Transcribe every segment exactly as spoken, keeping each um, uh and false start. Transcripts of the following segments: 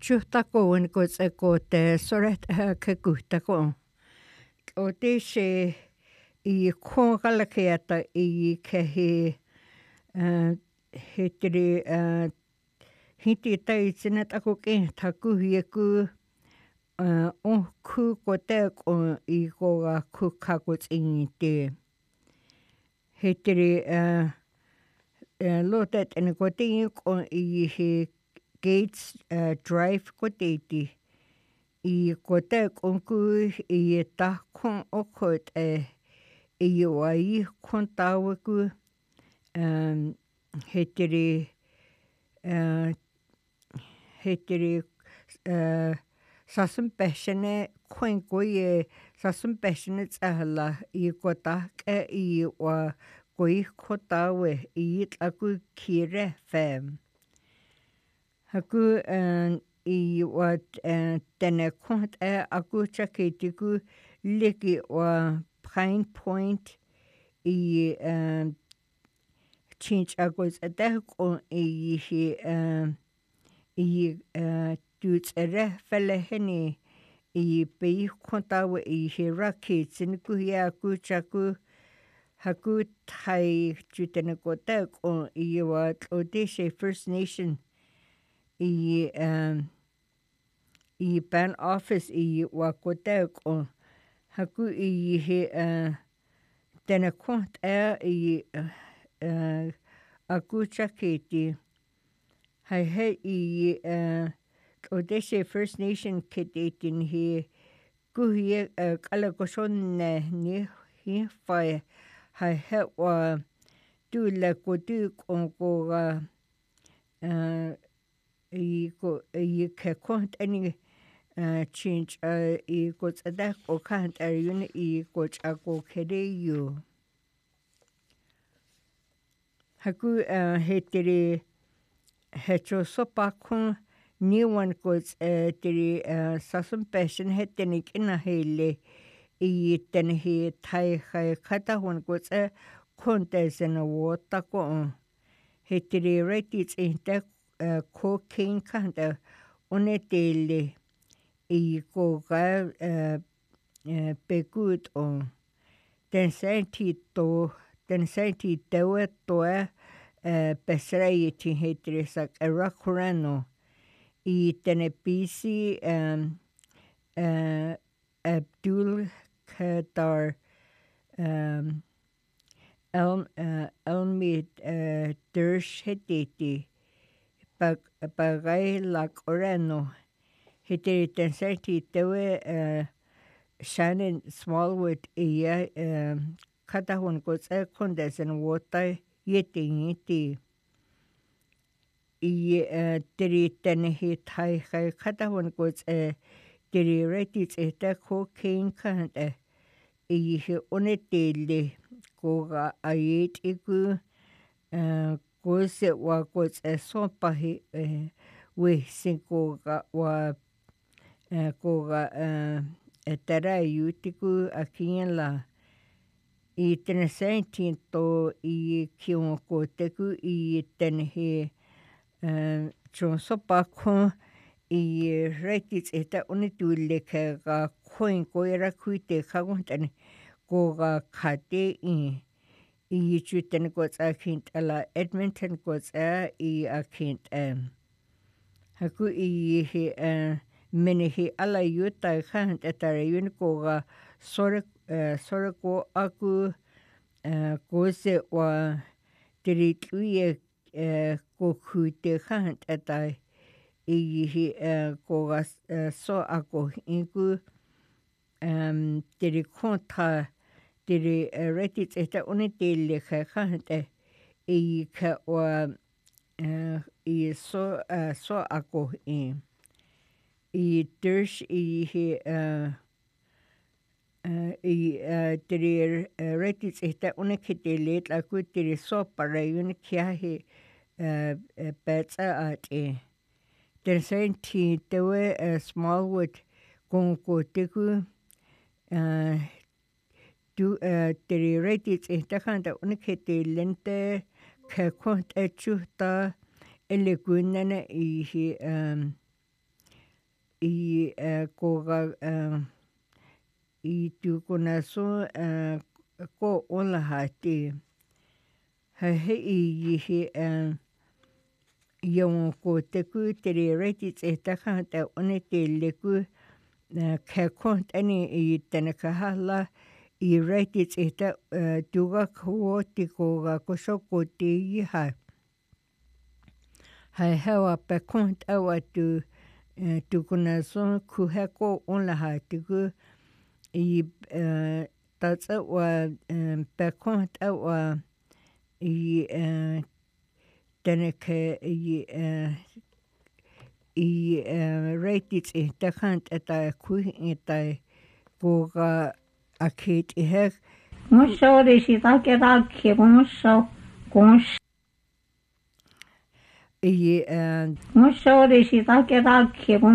chuhtakoon kotsekote soret kekuhtako. Otise I kongalaketa I kehi hitri hiti taitsenet ako kehtaku hieku on ku kote on I koga kukakut ingiti. Hitri lotet en kotiin on I Gates uh, Drive kotiti. I kote on ku I tahkon okot e I wai kontawaku um, hitri uh, hitri uh, sasum peshene koinkoye sasum peshene tsahla I kotak e I wa koi kotawe I tlaku kire fem. Haku uh, I wat uh, tene kont e aku chakitiku liki wa Pine Point I uh, chinch agos adako I uh, I uh, tuts ere feleheni I pei kontawe I hiraki tsiniku ya aku chaku haku tai jutene kotako I wat Odisha First Nation I um I ban office I wakoteko haku I he uh, tena kont e I uh, aku chakiti hai he I uh, Odisha First Nation kititin he kuhi uh, kalakosone ni he fai hai he wa tu le kotu konko uh, I ko I ke kont any uh, change uh, I ko tsada ko kant ayun I ko chako kereyo haku uh, hetiri hecho sopa kon ni one ko uh, tiri uh, sasum passion hetini kina hele I ten he tai khai kata one ko uh, kontes na wota ko hetiri retis inte Uh, cocaine kanta onetele I koga uh, uh, pegut on den senti to den senti tewe toa uh, pesraiti hetrisak erakurano I tenepisi um, uh, Abdul Qadir um, Elm uh, Elmi uh, Dersh hetiti Pagai la Coreno. He did the senti tewe uh, Shannon Smallwood iya um, katahon goes a condes and water yeti yeti. I uh, diri ten he tai kai katahon goes a diri retis a ta cocaine kant a I he onetele koga ayet iku uh, Kose wa kos e sopa he e we sinko ga wa e ko ga e tera yutiku akien la I tene senti to I kion ko teku I tene he chon sopa ko I retis eta unitule ke ga koin ko era kuite kagon tene ko ga kate I I chuten gots a kint ala Edmonton gots a I a kint um haku I he uh, mene he ala yuta kant etare yunko ga sore uh, sore ko aku uh, ko se wa tritui uh, ko kute kant etai I he uh, ko ga uh, so ako inku um tiri konta Tiri uh, retis eta unitele ka kante I ka wa uh, I so uh, so ako I I dersh I he uh, uh, I uh, tiri uh, retis eta unikitele ako tiri so para yun kia he uh, uh, petsa at e Tiri senti tewe uh, Smallwood kung ko tiku uh, Du uh, tiri retis e takanta unikete lente ka kont e chuta ele kunana I he um i ko ga i tu kuna so ko ola hati ha he i he Ion ko te ku te re reti te taka te one te leku ka kont ani i tena ka hala I reti te te tuga ko te ko ga ko so ko te i hai. Hai hewa pe kont awa tu tu kuna so ku he ko on la hai tu ku I tats awa pe kont awa I tena ke I I reiti te te kant e tai kui e tai ko ga a kit I he. Ngusho de si ta ke ta ke ngusho ngusho. I Ngusho de si ta ke ta ke ngusho.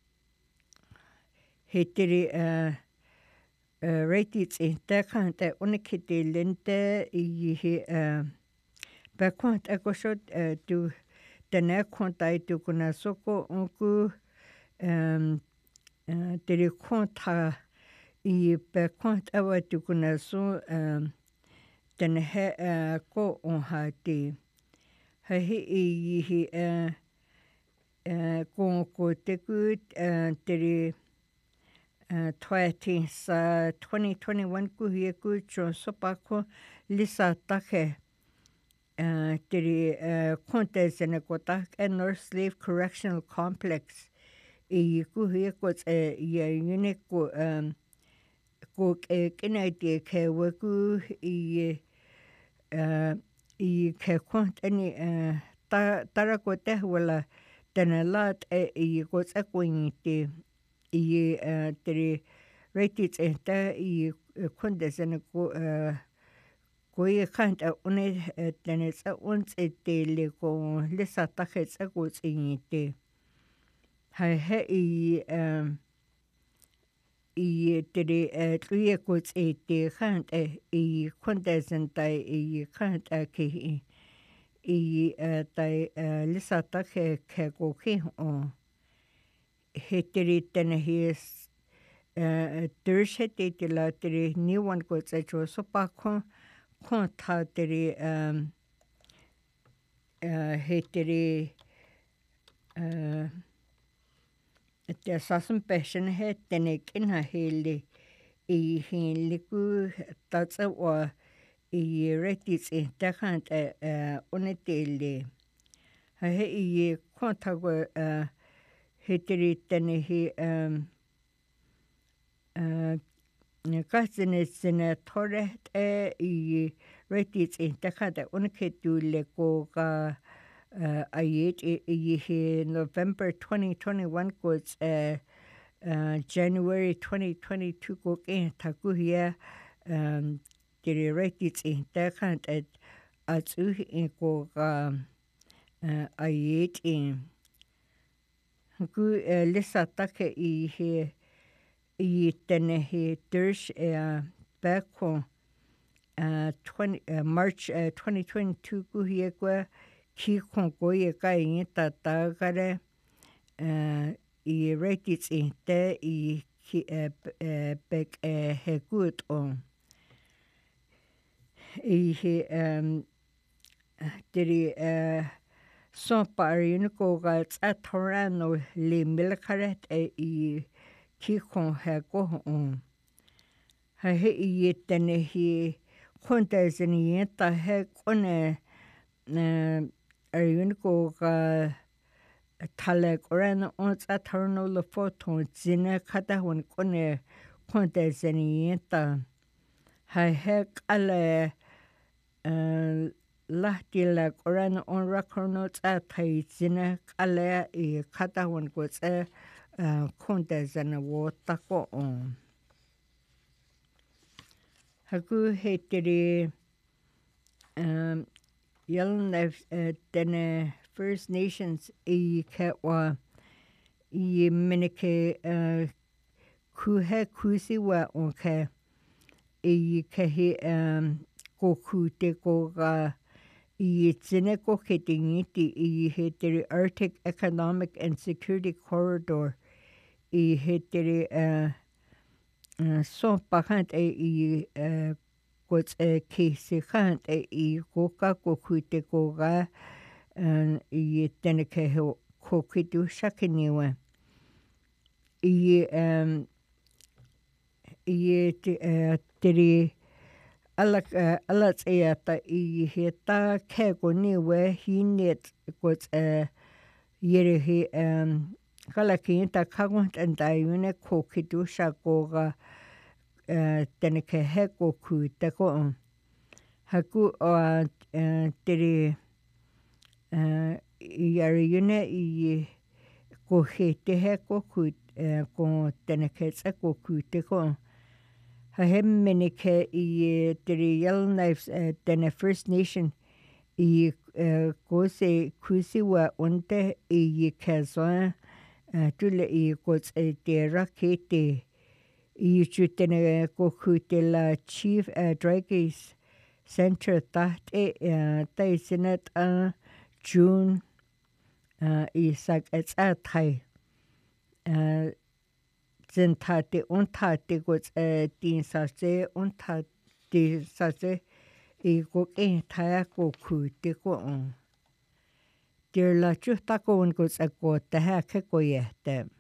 he tere reiti te te kant e one ki te lente I he pe kont e ko so tu tena kont ai tu kuna soko onku um uh, tere konta I pe kont awa tu kuna so um tena he uh, ko on ha te ha he I he uh, uh, ko ko te ku uh, tere uh, twenty sa twenty twenty-one ku hi ku cho sopa ko lisa take uh, tere uh, konta sene ko tak e North Slave Correctional Complex I ku hi ko e ia yune ko um, ko ke kina te ke waku I uh, I ke kont ani uh, ta tara ko te wala tena lat e I ko tsa ko te I uh, tere reiti te ta I konde sene ko uh, ko I kant a une tena tsa uns e te le ko lisa take tsa ko te hai he I um, I tere uh, tui e ko tse te kant e I konde sen tai I kant a ki I I uh, tai uh, lisa take ke ko ki o he tere tena he uh, Thursday te te la tere new one ko tse cho so pa kon kon ta tere um, uh, he tere uh, te sasan passion he tene kina he le I he liku tatsa wa I reti tse te kant uh, one te le ha he I kon ta go uh, he tere tene he um, uh, ka sene sene tore e I reti tse te kant one ke tu le ko ka uh, ai I he November twenty twenty-one ko uh, uh, January twenty twenty-two ko ke taku hia um, tere reti tse te kant at atu I ko ka uh, ai I ku uh, lisa take I he I tene he Thursday uh, back on uh, twenty, uh, March uh, twenty twenty-two ku hia kwa ki kon ko ye ka I ta ta kare uh, I reiti tse te I ki uh, uh, pek uh, he gut on I he um, tere uh, son par yun ko ga tsa torano le milkaret e I ki kon he ko on ha he I tene he konta zini ta he kone uh, ar yun ko ga tale korana on tsa torano le foton zina kata hon kone konta zini ta ha he kale uh, lahti la korana on rakono tsa tai zina kale I kata hon ko tsa uh, konta zina wo tako on haku he tere um, Yellowknife uh, tene First Nations I katwa I minike uh, kuhe kusi wa onke I kehi um, ko ku te ko ga I tine ko ke te ngiti I he tere Arctic Economic and Security Corridor i heteri soppahant e i kots e kisihant e i koka kokute koga i teneke he kokitu shakiniwa. I i teri ala ala tseata i he ta kego niwe hi net kots e yere he kalakin ta kagwant and dayune kokitu shakoga teneke he koku te ko haku o teri i yare yune i ko he te he koku ko teneke tse koku te ko ha he menike i teri Yellowknives tene First Nation i ko se kusiwa onte i kazoa tule i kots e te rakete i chutene koku te la Chief Dragis Center taht e tai sinet a June i sak ets a thai zin tate on tate kots e tin sa se on tate sa se i ko e thai koku te ko on. Dear la chuta ko un kots a ko te ha ke ko yete.